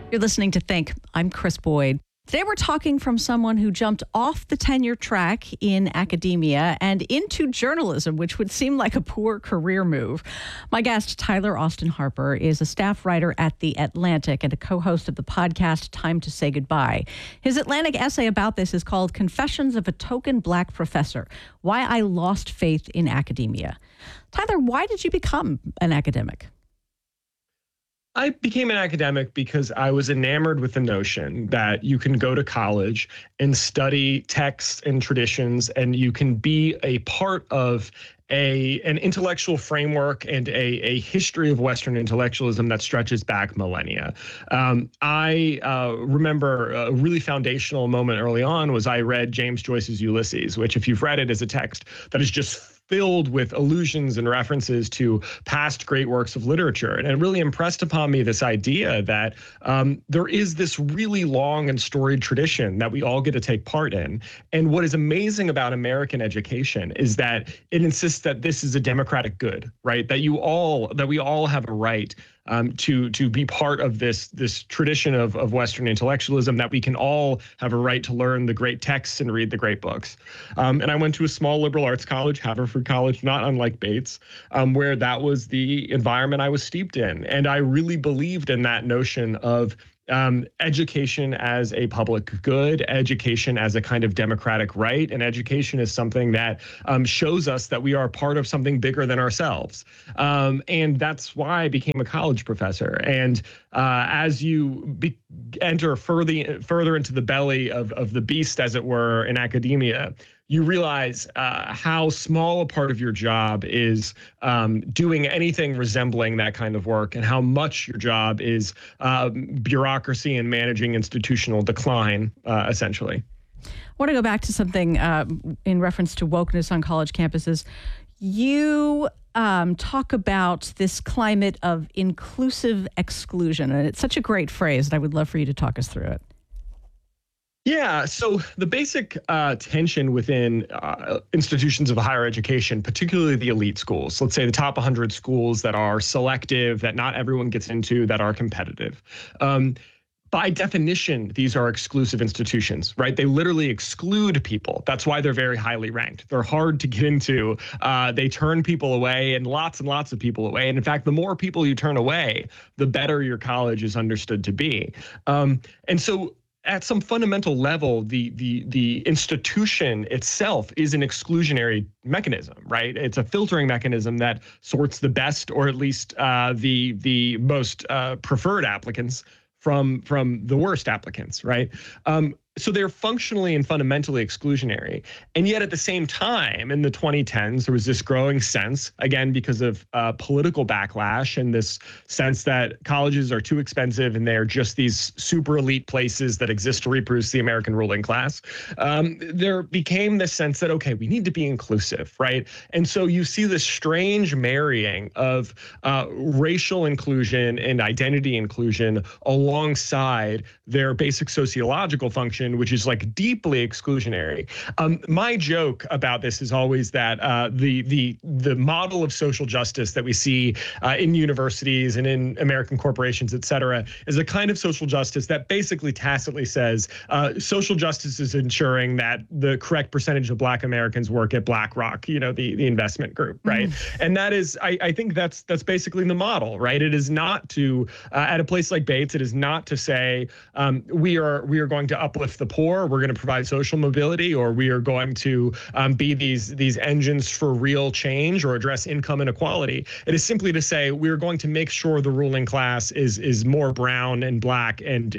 You're listening to Think. I'm Chris Boyd. Today we're talking from someone who jumped off the tenure track in academia and into journalism, which would seem like a poor career move. My guest, Tyler Austin Harper, is a staff writer at The Atlantic and a co-host of the podcast Time to Say Goodbye. His Atlantic essay about this is called Confessions of a Token Black Professor: Why I Lost Faith in Academia. Tyler, why did you become an academic? I became an academic because I was enamored with the notion that you can go to college and study texts and traditions, and you can be a part of an intellectual framework and a history of Western intellectualism that stretches back millennia. I remember a really foundational moment early on was I read James Joyce's Ulysses, which, if you've read it, is a text that is just filled with allusions and references to past great works of literature. And it really impressed upon me this idea that there is this really long and storied tradition that we all get to take part in. And what is amazing about American education is that it insists that this is a democratic good, right? That we all have a right to be part of this tradition of Western intellectualism, that we can all have a right to learn the great texts and read the great books. And I went to a small liberal arts college, Haverford College, not unlike Bates, where that was the environment I was steeped in. And I really believed in that notion of education as a public good, education as a kind of democratic right, and education is something that shows us that we are part of something bigger than ourselves. And that's why I became a college professor. And as you enter further into the belly of the beast, as it were, in academia, you realize how small a part of your job is doing anything resembling that kind of work, and how much your job is bureaucracy and managing institutional decline, essentially. I want to go back to something in reference to wokeness on college campuses. You talk about this climate of inclusive exclusion, and it's such a great phrase that I would love for you to talk us through it. Yeah, so the basic tension within institutions of higher education, particularly the elite schools, let's say the top 100 schools that are selective, that not everyone gets into, that are competitive. By definition, these are exclusive institutions, right? They literally exclude people. That's why they're very highly ranked. They're hard to get into. They turn people away, and lots of people away. And in fact, the more people you turn away, the better your college is understood to be. And so at some fundamental level, the institution itself is an exclusionary mechanism, right? It's a filtering mechanism that sorts the best, or at least the most preferred applicants from the worst applicants, right? So they're functionally and fundamentally exclusionary. And yet at the same time, in the 2010s, there was this growing sense, again, because of political backlash and this sense that colleges are too expensive and they're just these super elite places that exist to reproduce the American ruling class. There became this sense that, okay, we need to be inclusive, right? And so you see this strange marrying of racial inclusion and identity inclusion alongside their basic sociological function, which is like deeply exclusionary. My joke about this is always that the model of social justice that we see in universities and in American corporations, et cetera, is a kind of social justice that basically tacitly says social justice is ensuring that the correct percentage of Black Americans work at BlackRock, the investment group, right? Mm-hmm. And that is, I think that's basically the model, right? It is not to, at a place like Bates, it is not to say we are going to uplift the poor, we're going to provide social mobility, or we are going to be these engines for real change or address income inequality. It is simply to say we're going to make sure the ruling class is more brown and Black and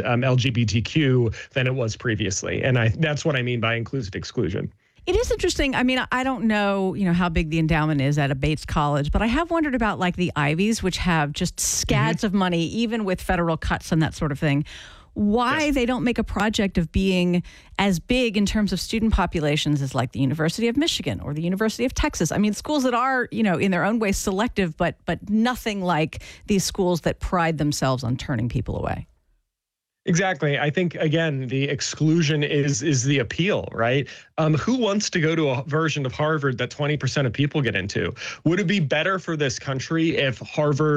LGBTQ than it was previously. And that's what I mean by inclusive exclusion. It is interesting. I mean, I don't know, how big the endowment is at a Bates College, but I have wondered about like the Ivies, which have just scads of money, even with federal cuts and that sort of thing. Why they don't make a project of being as big in terms of student populations as like the University of Michigan or the University of Texas. I mean, schools that are, in their own way selective, but nothing like these schools that pride themselves on turning people away. Exactly. I think, again, the exclusion is the appeal, right? Who wants to go to a version of Harvard that 20% of people get into? Would it be better for this country if Harvard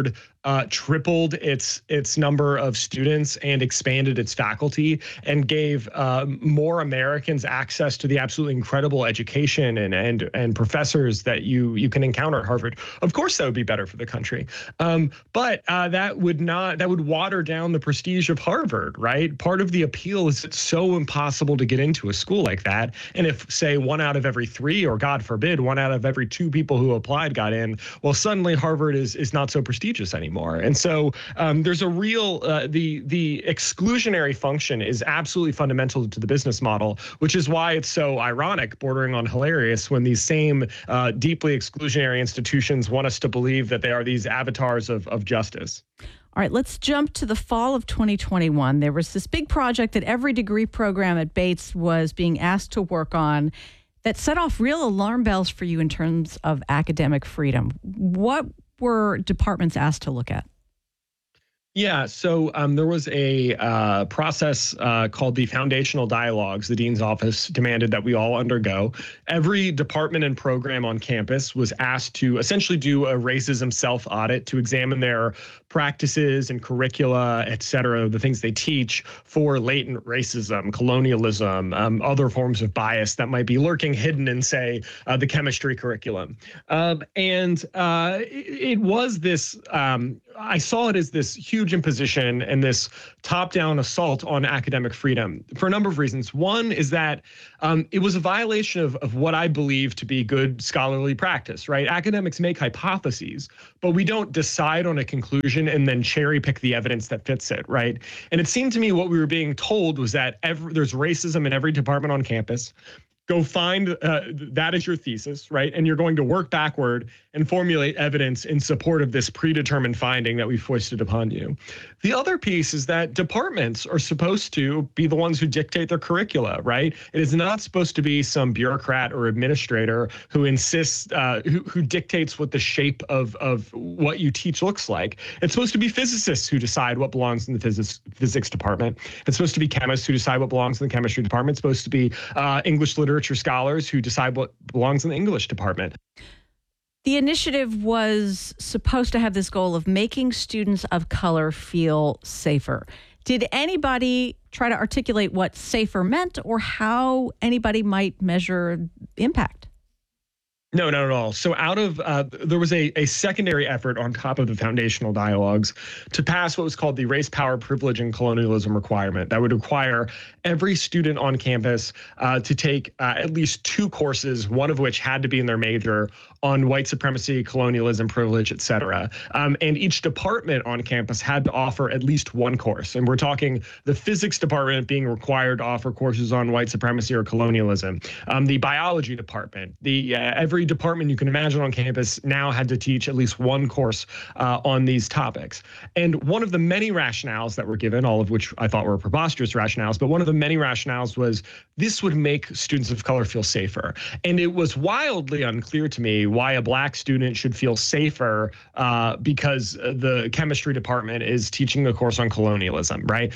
tripled its number of students and expanded its faculty and gave more Americans access to the absolutely incredible education and professors that you can encounter at Harvard. Of course, that would be better for the country, but that would water down the prestige of Harvard, right? Part of the appeal is it's so impossible to get into a school like that, and if say 1 out of every 3, or God forbid, 1 out of every 2 people who applied got in, well, suddenly Harvard is not so prestigious anymore. And so there's a real the exclusionary function is absolutely fundamental to the business model, which is why it's so ironic, bordering on hilarious, when these same deeply exclusionary institutions want us to believe that they are these avatars of justice. All right, let's jump to the fall of 2021. There was this big project that every degree program at Bates was being asked to work on that set off real alarm bells for you in terms of academic freedom. What were departments asked to look at? Yeah, so there was a process called the Foundational Dialogues. The dean's office demanded that we all undergo. Every department and program on campus was asked to essentially do a racism self-audit to examine their practices and curricula, et cetera, the things they teach for latent racism, colonialism, other forms of bias that might be lurking hidden in, say, the chemistry curriculum. It was this, I saw it as this huge imposition and this top-down assault on academic freedom for a number of reasons. One is that it was a violation of what I believe to be good scholarly practice, right? Academics make hypotheses, but we don't decide on a conclusion and then cherry pick the evidence that fits it, right? And it seemed to me what we were being told was that there's racism in every department on campus. Go find that as your thesis, right? And you're going to work backward and formulate evidence in support of this predetermined finding that we've foisted upon you. The other piece is that departments are supposed to be the ones who dictate their curricula, right? It is not supposed to be some bureaucrat or administrator who insists, who dictates what the shape of what you teach looks like. It's supposed to be physicists who decide what belongs in the physics department. It's supposed to be chemists who decide what belongs in the chemistry department. It's supposed to be English literature scholars who decide what belongs in the English department. The initiative was supposed to have this goal of making students of color feel safer. Did anybody try to articulate what safer meant or how anybody might measure impact? No, not at all. So there was a secondary effort on top of the Foundational Dialogues to pass what was called the Race, Power, Privilege, and Colonialism requirement. That would require every student on campus to take at least 2 courses, one of which had to be in their major, on white supremacy, colonialism, privilege, et cetera. And each department on campus had to offer at least 1 course. And we're talking the physics department being required to offer courses on white supremacy or colonialism. The biology department, every department you can imagine on campus now had to teach at least 1 course on these topics. And one of the many rationales that were given, all of which I thought were preposterous rationales, but one of the many rationales was this would make students of color feel safer. And it was wildly unclear to me why a black student should feel safer because the chemistry department is teaching a course on colonialism, right?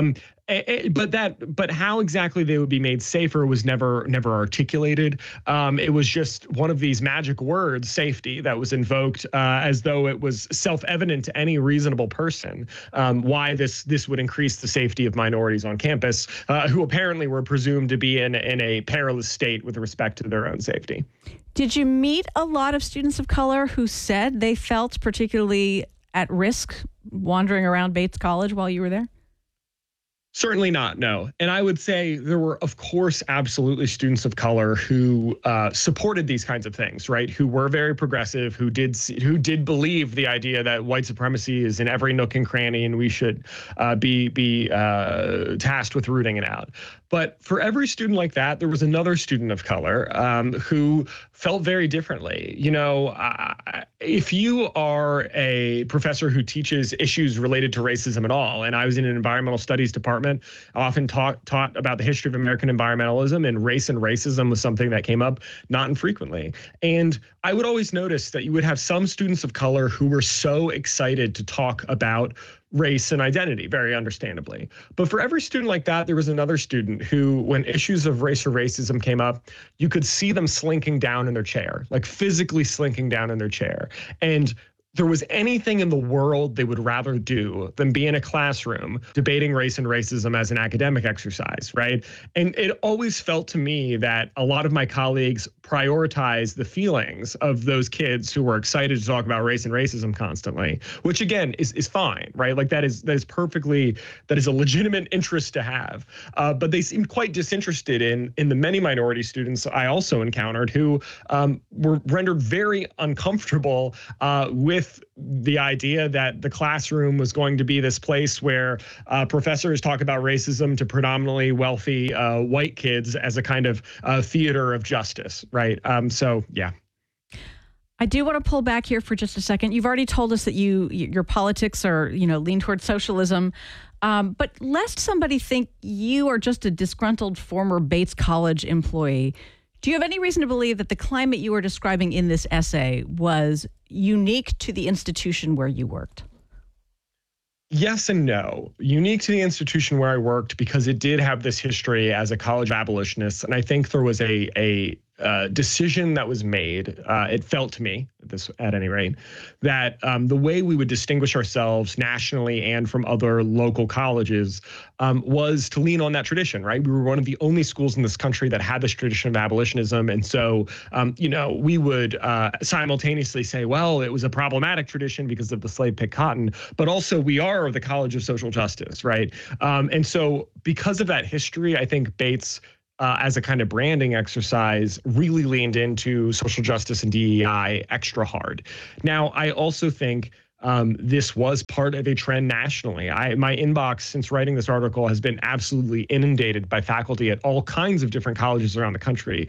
But how exactly they would be made safer was never articulated. It was just one of these magic words, safety, that was invoked as though it was self-evident to any reasonable person why this would increase the safety of minorities on campus, who apparently were presumed to be in a perilous state with respect to their own safety. Did you meet a lot of students of color who said they felt particularly at risk wandering around Bates College while you were there? Certainly not, no. And I would say there were, of course, absolutely students of color who supported these kinds of things, right? Who were very progressive, who did believe the idea that white supremacy is in every nook and cranny, and we should be tasked with rooting it out. But for every student like that, there was another student of color who felt very differently. You know, if you are a professor who teaches issues related to racism at all, and I was in an environmental studies department, I often taught about the history of American environmentalism, and race and racism was something that came up not infrequently. And I would always notice that you would have some students of color who were so excited to talk about race and identity, very understandably. But for every student like that, there was another student who, when issues of race or racism came up, you could see them slinking down in their chair, like physically slinking down in their chair. And there was anything in the world they would rather do than be in a classroom debating race and racism as an academic exercise, right? And it always felt to me that a lot of my colleagues prioritize the feelings of those kids who were excited to talk about race and racism constantly, which again is fine, right? Like that is a legitimate interest to have. But they seemed quite disinterested in the many minority students I also encountered who were rendered very uncomfortable with the idea that the classroom was going to be this place where professors talk about racism to predominantly wealthy white kids as a kind of theater of justice, right? So, yeah. I do want to pull back here for just a second. You've already told us that your politics are, lean towards socialism. But lest somebody think you are just a disgruntled former Bates College employee, do you have any reason to believe that the climate you were describing in this essay was unique to the institution where you worked? Yes and no. Unique to the institution where I worked because it did have this history as a college abolitionist. And I think there was a decision that was made, it felt to me, this at any rate, that the way we would distinguish ourselves nationally and from other local colleges was to lean on that tradition, right? We were one of the only schools in this country that had this tradition of abolitionism. And so, we would simultaneously say, well, it was a problematic tradition because of the slave pick cotton, but also we are the College of Social Justice, right? And so because of that history, I think Bates as a kind of branding exercise, really leaned into social justice and DEI extra hard. Now, I also think this was part of a trend nationally. My inbox since writing this article has been absolutely inundated by faculty at all kinds of different colleges around the country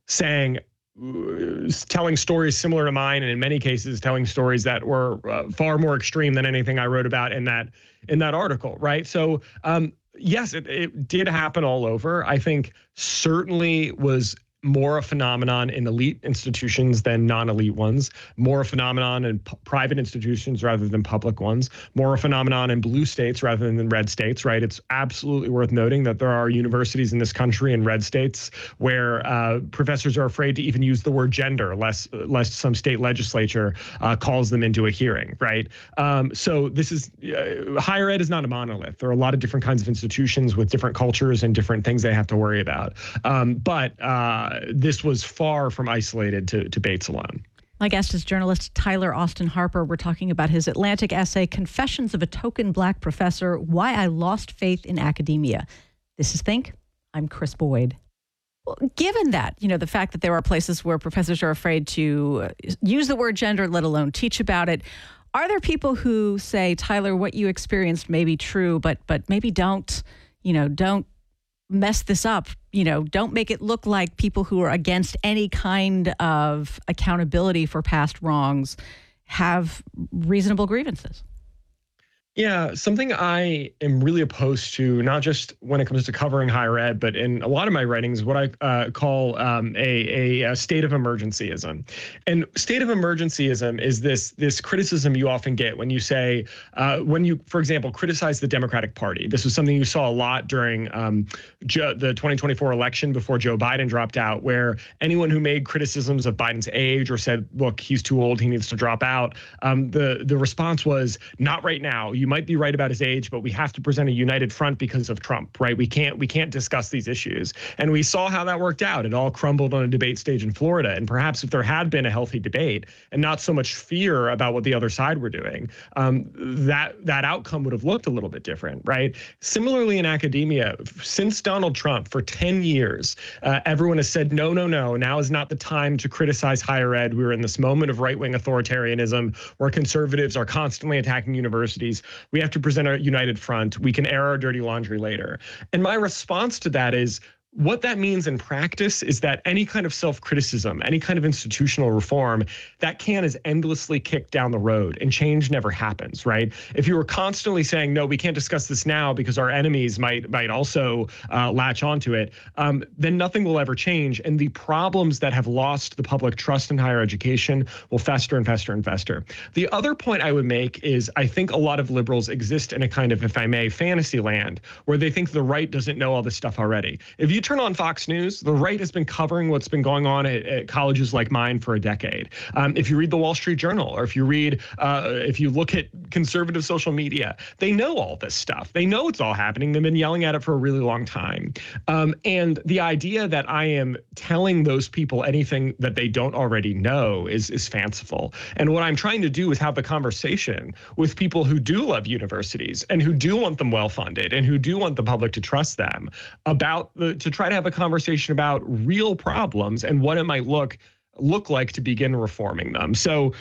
telling stories similar to mine, and in many cases telling stories that were far more extreme than anything I wrote about in that article, right? So yes, it did happen all over. I think certainly was more a phenomenon in elite institutions than non-elite ones, more a phenomenon in private institutions rather than public ones, more a phenomenon in blue states rather than red states, right? It's absolutely worth noting that there are universities in this country in red states where professors are afraid to even use the word gender, lest some state legislature calls them into a hearing, right? So this is, higher ed is not a monolith. There are a lot of different kinds of institutions with different cultures and different things they have to worry about. But this was far from isolated to Bates alone. My guest is journalist Tyler Austin Harper. We're talking about his Atlantic essay, Confessions of a Token Black Professor, Why I Lost Faith in Academia. This is Think. I'm Chris Boyd. Well, given that, the fact that there are places where professors are afraid to use the word gender, let alone teach about it, are there people who say, Tyler, what you experienced may be true, but maybe don't mess this up, don't make it look like people who are against any kind of accountability for past wrongs have reasonable grievances? Yeah, something I am really opposed to, not just when it comes to covering higher ed, but in a lot of my writings, what I call a state of emergencyism. And state of emergencyism is this criticism you often get when you say, when you, for example, criticize the Democratic Party. This was something you saw a lot during the 2024 election before Joe Biden dropped out, where anyone who made criticisms of Biden's age or said, look, he's too old, he needs to drop out, the response was, not right now. You might be right about his age, but we have to present a united front because of Trump, right? We can't discuss these issues. And we saw how that worked out. It all crumbled on a debate stage in Florida. And perhaps if there had been a healthy debate and not so much fear about what the other side were doing, that outcome would have looked a little bit different, right? Similarly in academia, since Donald Trump, for 10 years, everyone has said, no, now is not the time to criticize higher ed. We're in this moment of right-wing authoritarianism where conservatives are constantly attacking universities. We have to present a united front. We can air our dirty laundry later. And my response to that is, what that means in practice is that any kind of self-criticism, any kind of institutional reform, that can is endlessly kicked down the road and change never happens, right? If you were constantly saying, no, we can't discuss this now because our enemies might also latch onto it, then nothing will ever change. And the problems that have lost the public trust in higher education will fester and fester and fester. The other point I would make is I think a lot of liberals exist in a kind of, if I may, fantasy land where they think the right doesn't know all this stuff already. If you you turn on Fox News, the right has been covering what's been going on at colleges like mine for a decade. If you read the Wall Street Journal, or if you look at conservative social media, they know all this stuff. They know it's all happening. They've been yelling at it for a really long time. And the idea that I am telling those people anything that they don't already know is fanciful. And what I'm trying to do is have the conversation with people who do love universities and who do want them well funded and who do want the public to trust them to try to have a conversation about real problems and what it might look like to begin reforming them. So,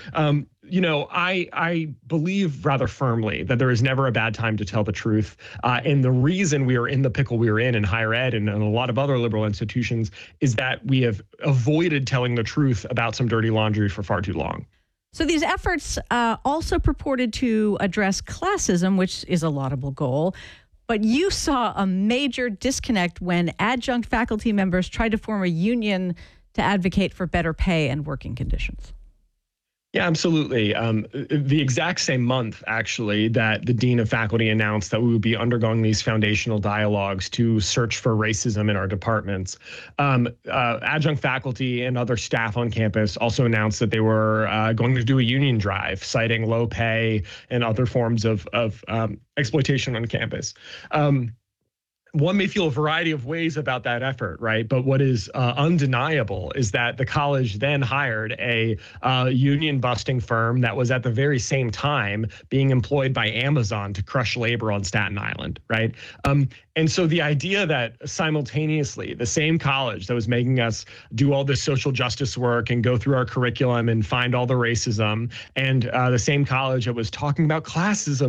I believe rather firmly that there is never a bad time to tell the truth. And the reason we are in the pickle we are in higher ed and a lot of other liberal institutions is that we have avoided telling the truth about some dirty laundry for far too long. So these efforts also purported to address classism, which is a laudable goal. But you saw a major disconnect when adjunct faculty members tried to form a union to advocate for better pay and working conditions. Yeah, absolutely. The exact same month, actually, that the dean of faculty announced that we would be undergoing these foundational dialogues to search for racism in our departments, adjunct faculty and other staff on campus also announced that they were going to do a union drive, citing low pay and other forms of exploitation on campus. One may feel a variety of ways about that effort, right? But what is undeniable is that the college then hired a union-busting firm that was at the very same time being employed by Amazon to crush labor on Staten Island, right? And so the idea that simultaneously the same college that was making us do all this social justice work and go through our curriculum and find all the racism, and the same college that was talking about classism